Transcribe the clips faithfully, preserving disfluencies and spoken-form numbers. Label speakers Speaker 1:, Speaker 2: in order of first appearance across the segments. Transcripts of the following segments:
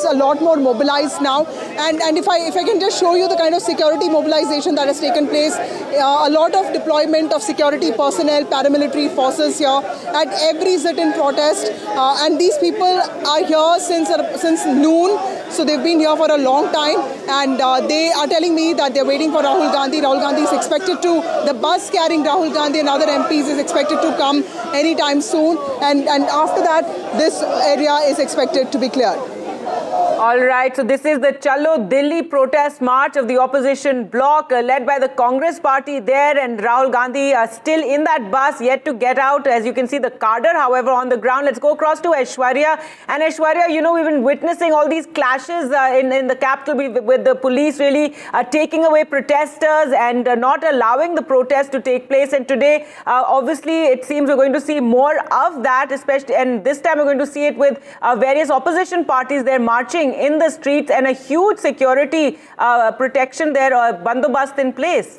Speaker 1: a lot more mobilized now. And, and if I if I can just show you the kind of security mobilization that has taken place, uh, a lot of deployment of security personnel, paramilitary forces here at every sit-in protest. Uh, and these people are here since, uh, since noon. So they've been here for a long time, and uh, they are telling me that they're waiting for Rahul Gandhi. Rahul Gandhi is expected to, the bus carrying Rahul Gandhi and other M Ps is expected to come anytime soon. And, and after that, this area is expected to be cleared.
Speaker 2: All right, so this is the Chalo Delhi protest march of the opposition bloc uh, led by the Congress party there, and Rahul Gandhi uh, still in that bus, yet to get out. As you can see, the cadre, however, on the ground. Let's go across to Aishwarya. And Aishwarya, you know, we've been witnessing all these clashes uh, in, in the capital with, with the police really uh, taking away protesters and uh, not allowing the protest to take place. And today, uh, obviously, it seems we're going to see more of that, especially, and this time we're going to see it with uh, various opposition parties there marching in the streets and a huge security uh, protection there, uh, bandobast in place.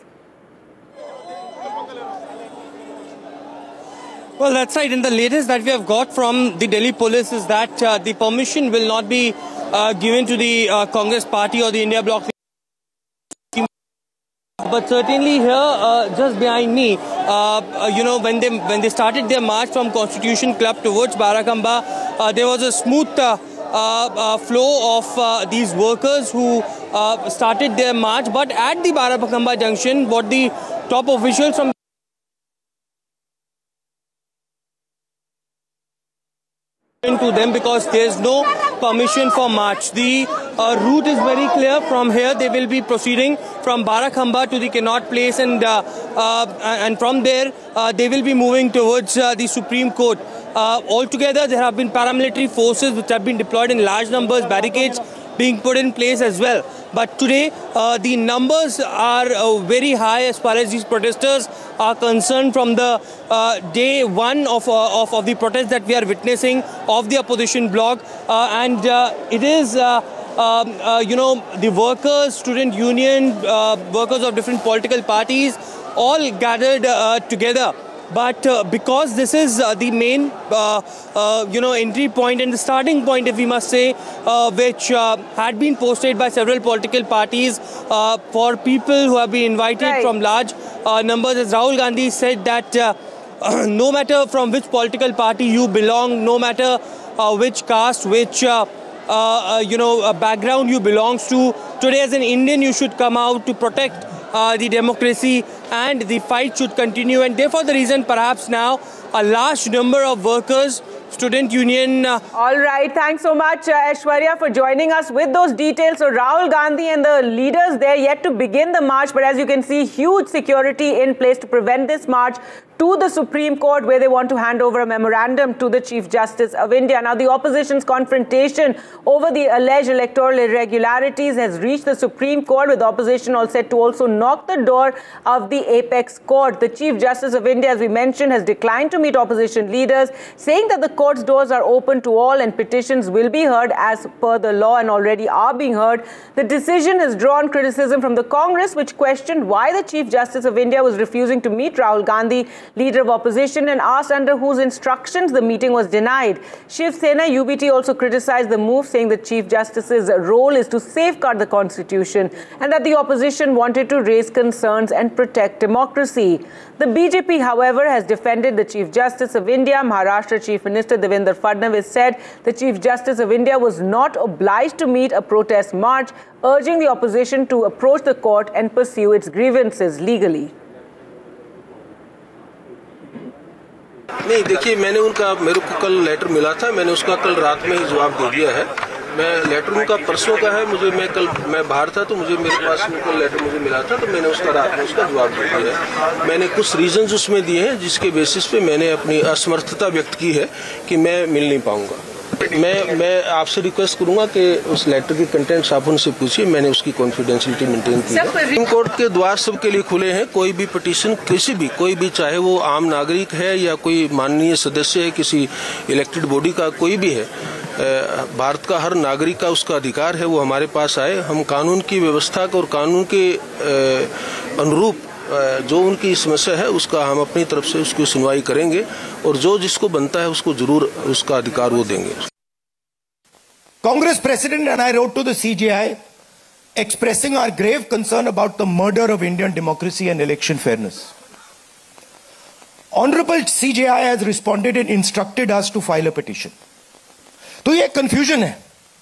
Speaker 3: Well, that's right. And the latest that we have got from the Delhi police is that uh, the permission will not be uh, given to the uh, Congress party or the India Bloc. But certainly here, uh, just behind me, uh, you know, when they when they started their march from Constitution Club towards Barakamba, uh, there was a smooth uh, Uh, uh, flow of uh, these workers who uh, started their march. But at the Barakamba junction, what the top officials from to them, because there is no permission for march. The uh, route is very clear. From here they will be proceeding from Barakamba to the Connaught Place, and uh, uh, and from there uh, they will be moving towards uh, the Supreme Court. Uh, altogether, there have been paramilitary forces which have been deployed in large numbers, barricades being put in place as well. But today, uh, the numbers are uh, very high as far as these protesters are concerned. From the uh, day one of, uh, of, of the protest that we are witnessing of the opposition bloc, uh, and uh, it is, uh, um, uh, you know, the workers, student union, uh, workers of different political parties, all gathered uh, together. But uh, because this is uh, the main, uh, uh, you know, entry point and the starting point, if we must say, uh, which uh, had been posted by several political parties uh, for people who have been invited right. from large uh, numbers. As Rahul Gandhi said that uh, uh, no matter from which political party you belong, no matter uh, which caste, which, uh, uh, you know, uh, background you belongs to, today as an Indian you should come out to protect Uh, the democracy, and the fight should continue. And therefore the reason perhaps now a large number of workers, student union. Uh,
Speaker 2: All right, thanks so much uh, Aishwarya for joining us with those details. So Rahul Gandhi and the leaders there yet to begin the march, but as you can see, huge security in place to prevent this march to the Supreme Court, where they want to hand over a memorandum to the Chief Justice of India. Now, the opposition's confrontation over the alleged electoral irregularities has reached the Supreme Court, with opposition all set to also knock the door of the apex court. The Chief Justice of India, as we mentioned, has declined to meet opposition leaders, saying that the court's doors are open to all and petitions will be heard as per the law, and already are being heard. The decision has drawn criticism from the Congress, which questioned why the Chief Justice of India was refusing to meet Rahul Gandhi, leader of opposition, and asked under whose instructions the meeting was denied. Shiv Sena U B T also criticized the move, saying the Chief Justice's role is to safeguard the Constitution and that the opposition wanted to raise concerns and protect democracy. The B J P, however, has defended the Chief Justice of India. Maharashtra Chief Minister Devendra Fadnavis said the Chief Justice of India was not obliged to meet a protest march, urging the opposition to approach the court and pursue its grievances legally.
Speaker 4: नहीं, देखिए, मैंने उनका मेरे को कल letter मिला था, मैंने उसका कल रात में ही जवाब दे दिया है। मैं लेटर उनका परसों का है, मुझे मैं कल मैं बाहर था तो मुझे मेरे पास उनका लेटर मुझे मिला था, तो मैंने उसका रात में उसका जवाब दे दिया है। मैंने कुछ रीजंस उसमें दिए हैं जिसके बेसिस पे मैंने अपनी असमर्थता व्यक्त की है कि मैं मिल नहीं पाऊंगा। मैं मैं आपसे रिक्वेस्ट करूंगा कि उस लेटर के कंटेंट्स आप उनसे पूछिए, मैंने उसकी कॉन्फिडेंशियलिटी मेंटेन की है। सुप्रीम कोर्ट के द्वार सबके लिए खुले हैं, कोई भी पिटीशन किसी भी कोई भी, चाहे वो आम नागरिक है या कोई माननीय सदस्य है किसी इलेक्टेड बॉडी का, कोई भी है, भारत का हर नागरिक का उसका अधिकार है वो हमारे पास आए। हम कानून की व्यवस्था को और कानून के अनुरूप जो उनकी समस्या है उसका हम अपनी तरफ से उसकी सुनवाई करेंगे, और जो जिसको बनता है उसको जरूर उसका अधिकार वो देंगे।
Speaker 5: Congress President and I wrote to the C J I expressing our grave concern about the murder of Indian democracy and election fairness. Honorable C J I has responded and instructed us to file a petition. तो ये confusion है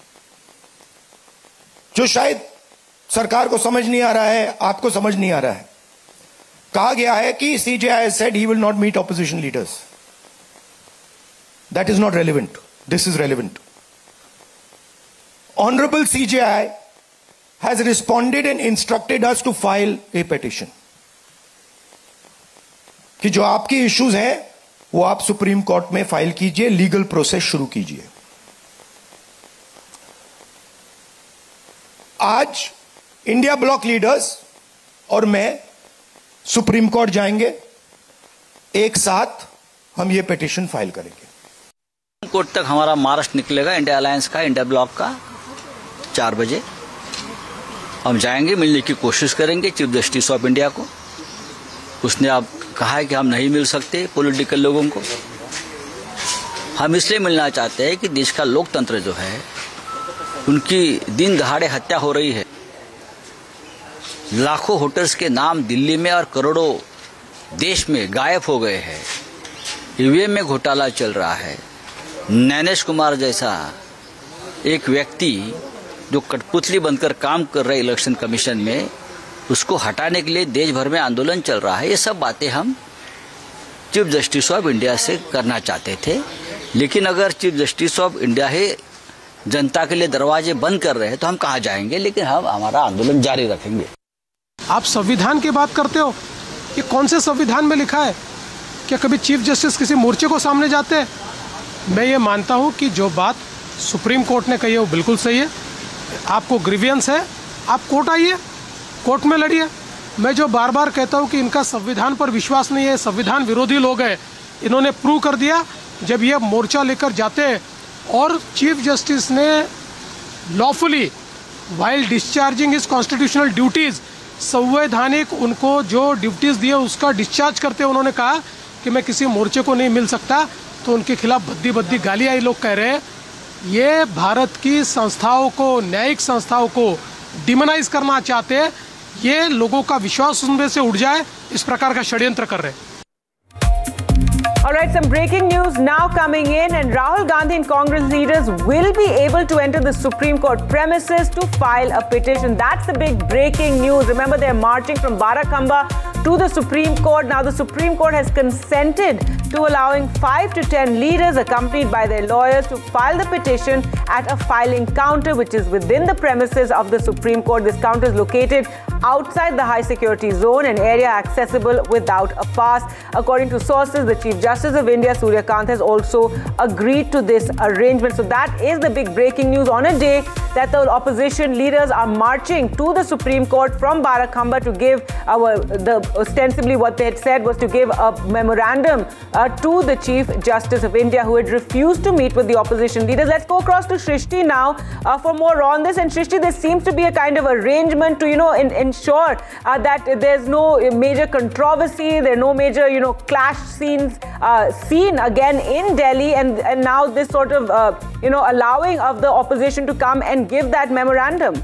Speaker 5: जो शायद सरकार को समझ नहीं आ रहा है, आपको समझ नहीं आ रहा है. कहा गया है कि C J I has said he will not meet opposition leaders. That is not relevant. This is relevant. Honorable C J I has responded and instructed us to file a petition. कि जो आपकी issues हैं वो आप supreme court में file कीजिए, legal process शुरू कीजिए. आज इंडिया ब्लॉक लीडर्स और मैं सुप्रीम कोर्ट जाएंगे, एक साथ हम ये पिटीशन फाइल करेंगे.
Speaker 6: कोर्ट तक हमारा मार्च निकलेगा, इंडिया अलायंस का, इंडिया ब्लॉक का, चार बजे हम जाएंगे, मिलने की कोशिश करेंगे चीफ जस्टिस ऑफ इंडिया को. उसने अब कहा है कि हम नहीं मिल सकते पॉलिटिकल लोगों को. हम इसलिए मिलना चाहते हैं कि देश का लोकतंत्र जो है उनकी दिन दहाड़े हत्या हो रही है. लाखों वोटर्स के नाम दिल्ली में और करोड़ों देश में गायब हो गए हैं. ईवीएम में घोटाला चल रहा है. नैनेश कुमार जैसा एक व्यक्ति जो कठपुतली बनकर काम कर रहे इलेक्शन कमीशन में, उसको हटाने के लिए देश भर में आंदोलन चल रहा है. ये सब बातें हम चीफ जस्टिस ऑफ इंडिया से करना चाहते थे, लेकिन अगर चीफ जस्टिस ऑफ इंडिया ही जनता के लिए दरवाजे बंद कर रहे हैं तो हम कहाँ जाएंगे. लेकिन हम हमारा आंदोलन जारी रखेंगे.
Speaker 7: आप संविधान की बात करते हो, ये कौन से संविधान में लिखा है? क्या कभी चीफ जस्टिस किसी मोर्चे को सामने जाते हैं? मैं ये मानता हूँ कि जो बात सुप्रीम कोर्ट ने कही है वो बिल्कुल सही है. आपको ग्रीवियंस है, आप कोर्ट आइए, कोर्ट में लड़िए. मैं जो बार बार कहता हूँ कि इनका संविधान पर विश्वास नहीं है, संविधान विरोधी लोग हैं, इन्होंने प्रूव कर दिया जब ये मोर्चा लेकर जाते हैं और चीफ जस्टिस ने lawfully while discharging his constitutional duties, संवैधानिक उनको जो ड्यूटीज दिए उसका डिस्चार्ज करते हुए उन्होंने कहा कि मैं किसी मोर्चे को नहीं मिल सकता, तो उनके खिलाफ भद्दी भद्दी गालियाँ ये लोग कह रहे हैं. ये भारत की संस्थाओं को, न्यायिक संस्थाओं को डिमोनाइज करना चाहते हैं. ये लोगों का विश्वास उनमें से उठ जाए, इस प्रकार का षड्यंत्र कर रहे हैं.
Speaker 2: All right, some breaking news now coming in, and Rahul Gandhi and Congress leaders will be able to enter the Supreme Court premises to file a petition. That's the big breaking news. Remember, they're marching from Barakhamba to the Supreme Court. Now, the Supreme Court has consented to allowing five to ten leaders accompanied by their lawyers to file the petition at a filing counter, which is within the premises of the Supreme Court. This counter is located outside the high security zone, an area accessible without a pass. According to sources, the Chief Justice of India, Surya Kant, has also agreed to this arrangement. So that is the big breaking news on a day that the opposition leaders are marching to the Supreme Court from Barakhamba to give our, the ostensibly what they had said was to give a memorandum uh, to the Chief Justice of India, who had refused to meet with the opposition leaders. Let's go across to Shrishti now uh, for more on this. And Shrishti, there seems to be a kind of arrangement to, you know, in, ensure uh, that there's no major controversy, there are no major, you know, clash scenes uh, seen again in Delhi, and, and now this sort of, uh, you know, allowing of the opposition to come and give that memorandum.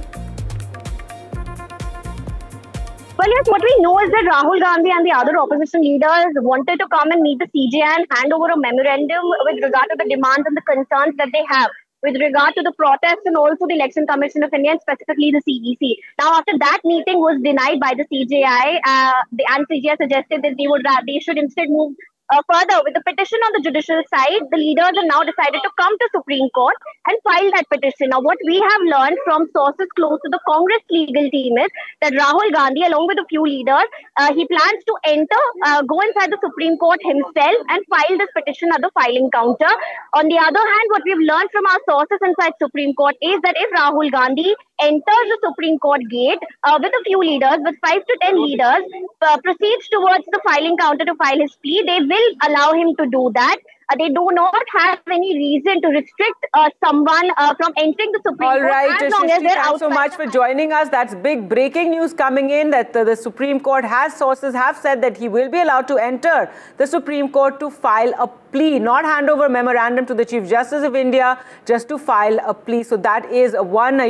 Speaker 8: Well, yes, what we know is that Rahul Gandhi and the other opposition leaders wanted to come and meet the C J I and hand over a memorandum with regard to the demands and the concerns that they have with regard to the protests and also the Election Commission of India and specifically the C E C. Now, after that meeting was denied by the C J I, uh, the and C J I suggested that they would they should instead move Uh, further, with the petition on the judicial side, the leaders have now decided to come to Supreme Court and file that petition. Now, what we have learned from sources close to the Congress legal team is that Rahul Gandhi, along with a few leaders, uh, he plans to enter, uh, go inside the Supreme Court himself and file this petition at the filing counter. On the other hand, what we've learned from our sources inside Supreme Court is that if Rahul Gandhi enters the Supreme Court gate uh, with a few leaders, with five to ten leaders, uh, proceeds towards the filing counter to file his plea, they will allow him to do that. Uh, they do not have any reason to restrict uh, someone uh, from entering the Supreme
Speaker 2: All
Speaker 8: Court
Speaker 2: right,
Speaker 8: as long
Speaker 2: Shrishti,
Speaker 8: as they're
Speaker 2: thanks so
Speaker 8: outside
Speaker 2: much
Speaker 8: the
Speaker 2: for
Speaker 8: country.
Speaker 2: joining us. That's big breaking news coming in that uh, the Supreme Court has sources have said that he will be allowed to enter the Supreme Court to file a plea, not hand over memorandum to the Chief Justice of India, just to file a plea. So that is one